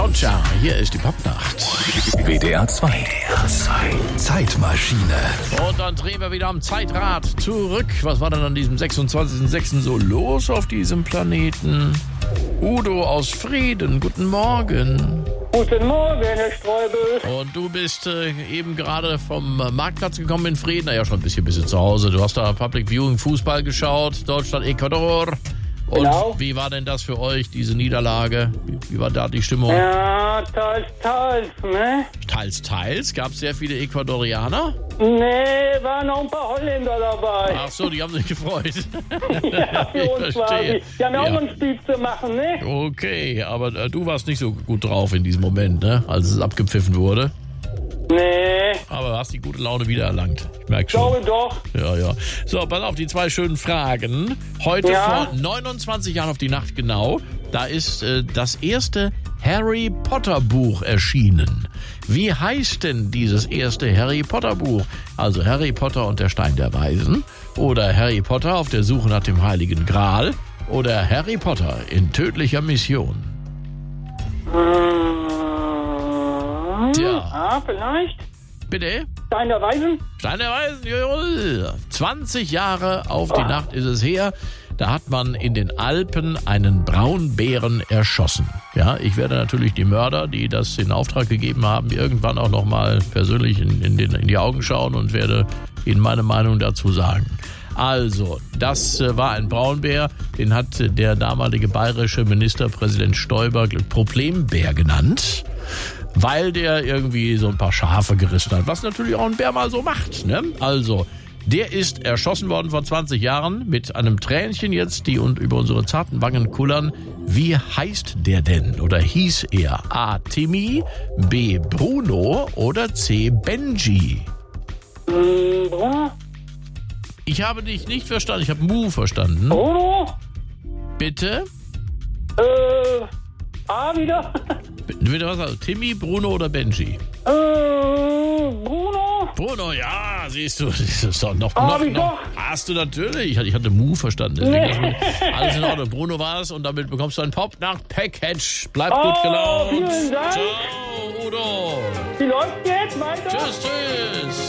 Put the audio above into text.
Ciao, ciao. Hier ist die Popnacht. WDR 2. Zeitmaschine. Und dann drehen wir wieder am Zeitrad zurück. Was war denn an diesem 26.06. so los auf diesem Planeten? Udo aus Frieden, guten Morgen. Guten Morgen, Herr Streubel. Und du bist eben gerade vom Marktplatz gekommen in Frieden. Naja, schon ein bisschen bist du zu Hause. Du hast da Public Viewing Fußball geschaut, Deutschland, Ecuador. Und Genau. Wie war denn das für euch, diese Niederlage? Wie war da die Stimmung? Ja, teils, ne? Teils. Gab es sehr viele Ecuadorianer? Nee, waren noch ein paar Holländer dabei. Ach so, die haben sich gefreut. Ja, für uns Ich quasi. verstehe. Die haben ja auch Ja. noch ein Spiel zu machen, ne? Okay, aber du warst nicht so gut drauf in diesem Moment, ne? Als es abgepfiffen wurde. Nee, Aber du hast die gute Laune wiedererlangt. Ich merke schon. glaube doch. Ja. So, pass auf, die zwei schönen Fragen. Heute Ja? vor 29 Jahren auf die Nacht genau, da ist das erste Harry Potter Buch erschienen. Wie heißt denn dieses erste Harry Potter Buch? Also Harry Potter und der Stein der Weisen oder Harry Potter auf der Suche nach dem Heiligen Gral oder Harry Potter in tödlicher Mission? Tja, Ah, vielleicht? bitte? Stein der Weisen? Stein der Weisen, jawohl. 20 Jahre auf die Nacht ist es her. Da hat man in den Alpen einen Braunbären erschossen. Ja, ich werde natürlich die Mörder, die das in Auftrag gegeben haben, irgendwann auch nochmal persönlich in die Augen schauen und werde Ihnen meine Meinung dazu sagen. Also, das war ein Braunbär, den hat der damalige bayerische Ministerpräsident Stoiber Problembär genannt, weil der irgendwie so ein paar Schafe gerissen hat, was natürlich auch ein Bär mal so macht, ne? Also, der ist erschossen worden vor 20 Jahren mit einem Tränchen jetzt, die und über unsere zarten Wangen kullern. Wie heißt der denn? Oder hieß er A. Timmy, B. Bruno oder C. Benji? Bruno? Ich habe dich nicht verstanden, ich habe Mu verstanden. Bruno? Bitte? A wieder? Bitte was? Also Timmy, Bruno oder Benji? Bruno? Bruno, ja, siehst du, das ist doch noch. wie doch. Hast du natürlich. Ich hatte Mu verstanden. Deswegen alles in Ordnung. Bruno war es und damit bekommst du ein Pop-Nacht-Package. Bleib gut gelaunt. vielen Dank. Ciao, Udo. Wie läuft's jetzt weiter? Tschüss.